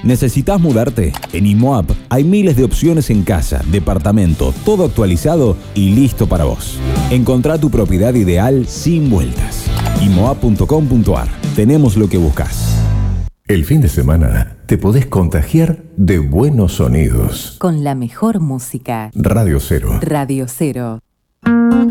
¿Necesitas mudarte? En IMOAP hay miles de opciones en casa, departamento, todo actualizado y listo para vos. Encontrá tu propiedad ideal sin vueltas. IMOAP.com.ar. Tenemos lo que buscas. El fin de semana te podés contagiar de buenos sonidos. Con la mejor música. Radio Cero. Radio Cero.